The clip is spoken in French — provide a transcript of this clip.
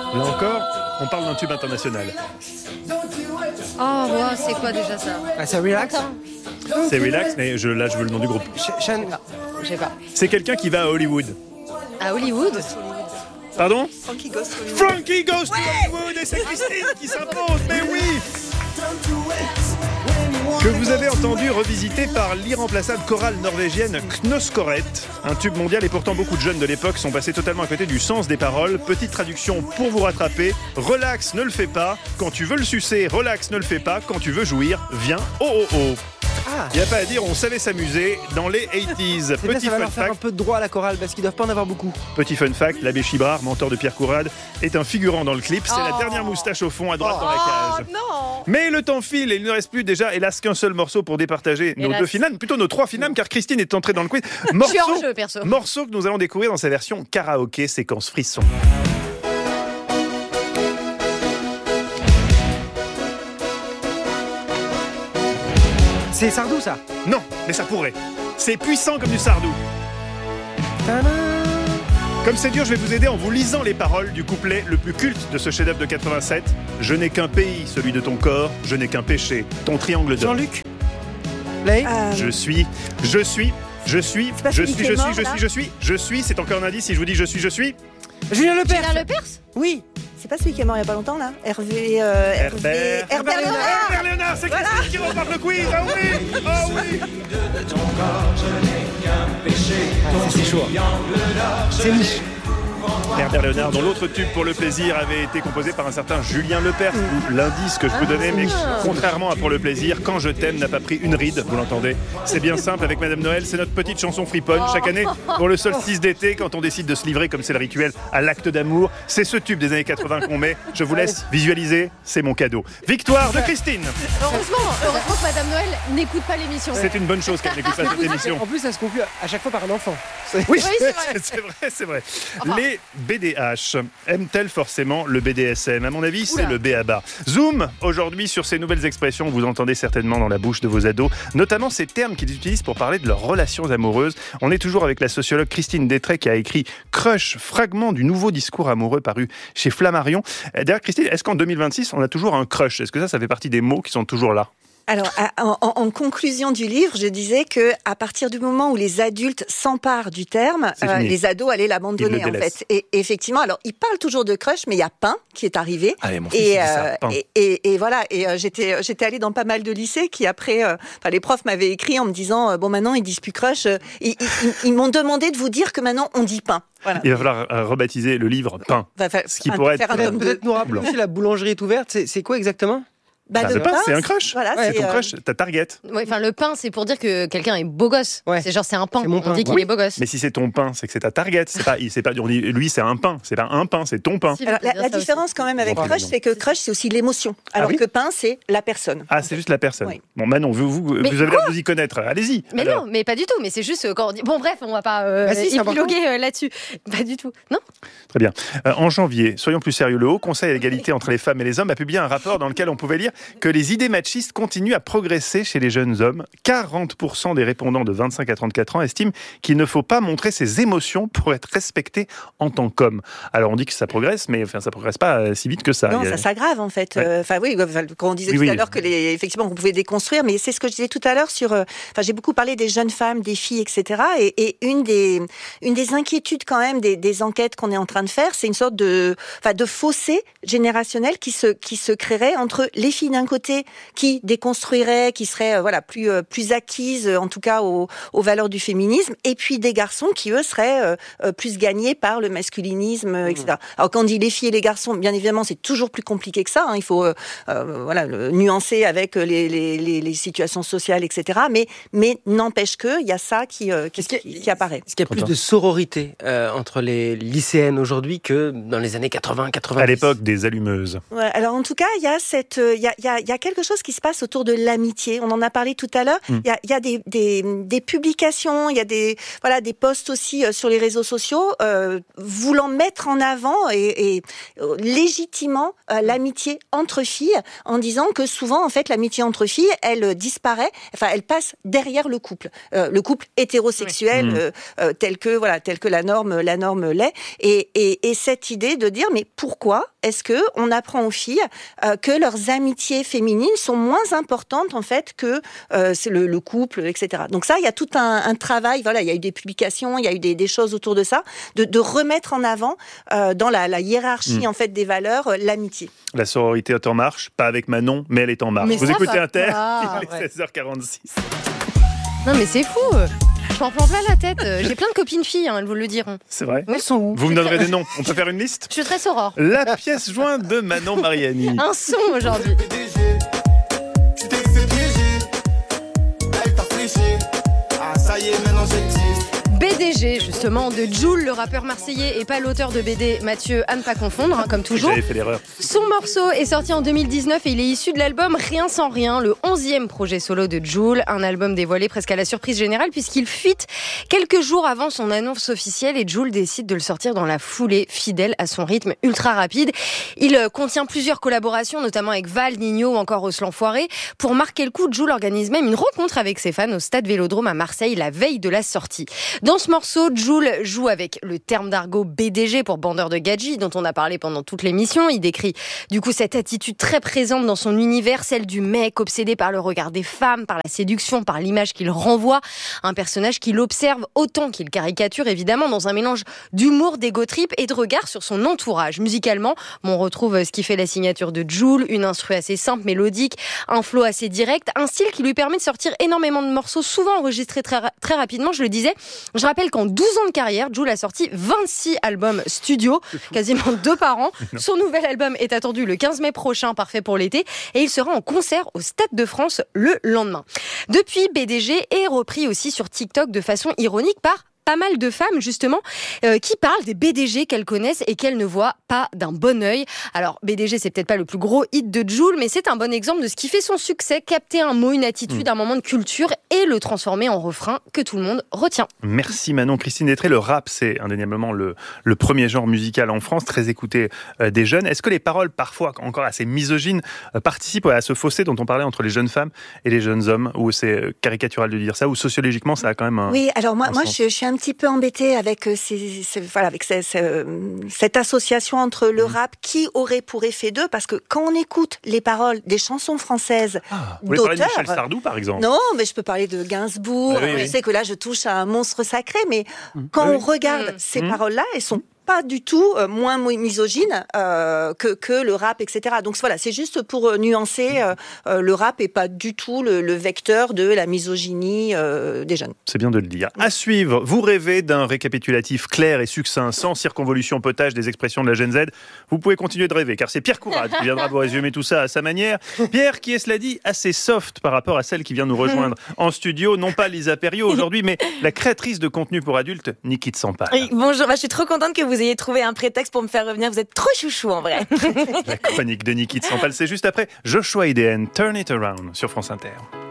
Là encore, on parle d'un tube international. Oh, wow, c'est quoi déjà ça? C'est Relax. C'est Relax, mais là je veux le nom du groupe. Je sais pas. C'est quelqu'un qui va à Hollywood. À Hollywood? Pardon? Frankie Goes to Hollywood. Frankie Goes to Hollywood et c'est Christine qui s'impose, mais oui! Que vous avez entendu revisité par l'irremplaçable chorale norvégienne Knosskoret. Un tube mondial et pourtant beaucoup de jeunes de l'époque sont passés totalement à côté du sens des paroles. Petite traduction pour vous rattraper. Relax, ne le fais pas. Quand tu veux le sucer, relax, ne le fais pas. Quand tu veux jouir, viens, oh oh oh. Il n'y a pas à dire, on savait s'amuser dans les 80s. C'est bien, ça va leur faire un peu de droit à la chorale parce qu'ils doivent pas en avoir beaucoup. Petit fun fact, l'abbé Chibrard, mentor de Pierre Courade, est un figurant dans le clip. C'est la dernière moustache au fond à droite dans la case. Non. Mais le temps file et il ne reste plus déjà, hélas, qu'un seul morceau pour départager nos deux finales, plutôt nos trois finales, car Christine est entrée dans le quiz. Je suis en jeu, perso. Morceau que nous allons découvrir dans sa version karaoké, séquence frisson. C'est Sardou, ça. Non, mais ça pourrait. C'est puissant comme du Sardou. Comme c'est dur, je vais vous aider en vous lisant les paroles du couplet le plus culte de ce chef-d'œuvre de 87. Je n'ai qu'un pays, celui de ton corps. Je n'ai qu'un péché, ton triangle d'or. Jean-Luc Lay Je suis. C'est encore un indice si je vous dis je suis. Julien Lepers. Julien Lepers? Oui. C'est pas celui qui est mort il y a pas longtemps là? Hervé Léonard, c'est Christine qui remporte le quiz. Ah oui, ah oui. C'est chaud. C'est niche. Herbert Léonard, dont l'autre tube pour le plaisir avait été composé par un certain Julien Lepers. L'indice que je peux donner, mais contrairement à Pour le plaisir, Quand je t'aime n'a pas pris une ride, vous l'entendez. C'est bien simple avec Madame Noël, c'est notre petite chanson friponne. Chaque année, pour le solstice d'été, quand on décide de se livrer, comme c'est le rituel, à l'acte d'amour, c'est ce tube des années 80 qu'on met. Je vous laisse visualiser, c'est mon cadeau. Victoire de Christine. Heureusement que Madame Noël n'écoute pas l'émission. C'est une bonne chose qu'elle n'écoute pas cette émission. En plus, ça se conclut à chaque fois par un enfant. Oui, c'est vrai. Enfin. Les BDH aiment-elles forcément le BDSM? À mon avis, c'est le B.A.B.A. Zoom, aujourd'hui, sur ces nouvelles expressions, vous entendez certainement dans la bouche de vos ados, notamment ces termes qu'ils utilisent pour parler de leurs relations amoureuses. On est toujours avec la sociologue Christine Détray qui a écrit Crush, fragment du nouveau discours amoureux paru chez Flammarion. D'ailleurs, Christine, est-ce qu'en 2026, on a toujours un crush? Est-ce que ça fait partie des mots qui sont toujours là? Alors, en conclusion du livre, je disais que à partir du moment où les adultes s'emparent du terme, les ados allaient l'abandonner en fait. Et effectivement, alors ils parlent toujours de crush, mais il y a Pain qui est arrivé. Allez, mon fils, dit ça, Pain. Et voilà. Et j'étais allée dans pas mal de lycées qui après, les profs m'avaient écrit en me disant bon maintenant ils disent plus crush. Ils m'ont demandé de vous dire que maintenant on dit Pain. Voilà. Il va falloir rebaptiser le livre Pain. Ce qui pourrait être peut-être nous rappeler aussi la boulangerie est ouverte. C'est quoi exactement? Le pain, c'est un crush. Voilà, c'est ton crush, ta target. Oui, enfin, le pain, c'est pour dire que quelqu'un est beau gosse. Ouais. C'est genre, c'est un pain. On dit qu'il est beau gosse. Mais si c'est ton pain, c'est que c'est ta target. On dit, lui, c'est un pain. C'est pas un pain, c'est ton pain. Alors, la différence quand même avec crush, c'est que crush, c'est aussi l'émotion. Alors que pain, c'est la personne. Ah, c'est juste la personne. Oui. Bon, Manon, vous avez l'air de vous y connaître. Allez-y. Mais alors. Non, mais pas du tout. Mais c'est juste quand on dit. Bon, bref, on va pas épiloguer là-dessus. Pas du tout. Non. Très bien. En janvier, soyons plus sérieux, le Haut Conseil à l'égalité entre les femmes et les hommes a publié un rapport dans lequel on pouvait lire que les idées machistes continuent à progresser chez les jeunes hommes. 40% des répondants de 25 à 34 ans estiment qu'il ne faut pas montrer ses émotions pour être respecté en tant qu'homme. Alors on dit que ça progresse, mais ça progresse pas si vite que ça. Non, ça s'aggrave en fait. Quand on disait tout à l'heure que effectivement on pouvait déconstruire, mais c'est ce que je disais tout à l'heure sur. J'ai beaucoup parlé des jeunes femmes, des filles, etc. Et une des inquiétudes quand même des enquêtes qu'on est en train de faire, c'est une sorte de fossé générationnel qui se créerait entre les filles d'un côté qui déconstruiraient, qui seraient plus acquises en tout cas aux valeurs du féminisme, et puis des garçons qui eux seraient plus gagnés par le masculinisme, etc. Alors quand on dit les filles et les garçons, bien évidemment c'est toujours plus compliqué que ça. Il faut le nuancer avec les situations sociales, etc. Mais n'empêche que il y a ça qui apparaît. Est-ce qu'il y a plus de sororité entre les lycéennes aujourd'hui que dans les années 80, 90. À l'époque des allumeuses. Ouais, alors en tout cas, il y y a quelque chose qui se passe autour de l'amitié. On en a parlé tout à l'heure. Il y a des publications, il y a des posts aussi sur les réseaux sociaux voulant mettre en avant et légitimement l'amitié entre filles, en disant que souvent, en fait, l'amitié entre filles, elle disparaît, elle passe derrière le couple hétérosexuel tel que la norme l'est. Et cette idée de dire, mais pourquoi est-ce que on apprend aux filles que leurs amitiés féminines sont moins importantes en fait que c'est le couple, etc. Donc ça, il y a tout un travail. Voilà, il y a eu des publications, il y a eu des choses autour de ça, de remettre en avant dans la hiérarchie en fait des valeurs l'amitié. La sororité est en marche, pas avec Manon, mais elle est en marche. Mais vous écoutez Inter, il est 16h46. Non mais c'est fou. Je m'en plante pas la tête. J'ai plein de copines filles, elles vous le diront. C'est vrai. Elles sont où? Vous me donnerez des noms. On peut faire une liste? Je suis très soror. La pièce jointe de Manon Mariani. Un son aujourd'hui. BDG, justement, de Jul, le rappeur marseillais et pas l'auteur de BD, Mathieu, à ne pas confondre, comme toujours. J'avais fait l'erreur. Son morceau est sorti en 2019 et il est issu de l'album Rien sans rien, le 11e projet solo de Jul, un album dévoilé presque à la surprise générale puisqu'il fuite quelques jours avant son annonce officielle et Jul décide de le sortir dans la foulée, fidèle à son rythme ultra rapide. Il contient plusieurs collaborations, notamment avec Val, Nino ou encore Ruslan Foiré. Pour marquer le coup, Jul organise même une rencontre avec ses fans au stade Vélodrome à Marseille la veille de la sortie. Dans ce morceau, Jul joue avec le terme d'argot BDG pour bandeur de gadgets dont on a parlé pendant toute l'émission. Il décrit du coup cette attitude très présente dans son univers, celle du mec obsédé par le regard des femmes, par la séduction, par l'image qu'il renvoie. Un personnage qu'il observe autant qu'il caricature, évidemment, dans un mélange d'humour, d'égo trip et de regard sur son entourage. Musicalement, on retrouve ce qui fait la signature de Jul, une instru assez simple, mélodique, un flow assez direct, un style qui lui permet de sortir énormément de morceaux, souvent enregistrés très rapidement, je le disais. Je rappelle qu'en 12 ans de carrière, Jul a sorti 26 albums studio, quasiment 2 par an. Son nouvel album est attendu le 15 mai prochain, parfait pour l'été, et il sera en concert au Stade de France le lendemain. Depuis, BDG est repris aussi sur TikTok de façon ironique par pas mal de femmes justement qui parlent des BDG qu'elles connaissent et qu'elles ne voient pas d'un bon œil. Alors BDG, c'est peut-être pas le plus gros hit de Jul, mais c'est un bon exemple de ce qui fait son succès, capter un mot, une attitude, un moment de culture et le transformer en refrain que tout le monde retient. Merci Manon. Christine Détré, le rap, c'est indéniablement le premier genre musical en France, très écouté des jeunes. Est-ce que les paroles, parfois encore assez misogynes, participent à ce fossé dont on parlait entre les jeunes femmes et les jeunes hommes, ou c'est caricatural de dire ça, ou sociologiquement ça a quand même un... Oui, alors moi je suis un petit peu embêtée avec cette association entre le rap qui aurait pour effet d'eux, parce que quand on écoute les paroles des chansons françaises vous voulez parler de Michel Sardou par exemple? Non, mais je peux parler de Gainsbourg. Je sais que là je touche à un monstre sacré, mais quand on regarde ces paroles-là, elles sont pas du tout moins misogyne que le rap, etc. Donc voilà, c'est juste pour nuancer, le rap est pas du tout le vecteur de la misogynie des jeunes. C'est bien de le dire. À suivre, vous rêvez d'un récapitulatif clair et succinct, sans circonvolution potage des expressions de la Gen Z. Vous pouvez continuer de rêver, car c'est Pierre Courade qui viendra vous résumer tout ça à sa manière. Pierre, qui est, cela dit, assez soft par rapport à celle qui vient nous rejoindre en studio. Non pas Lisa Perriot aujourd'hui, mais la créatrice de contenu pour adultes, Niki Tsampal. Oui, bonjour, je suis trop contente que vous ayez trouvé un prétexte pour me faire revenir. Vous êtes trop chouchou en vrai. La chronique de Niki Tsampal, c'est juste après Joshua IDN, Turn It Around sur France Inter.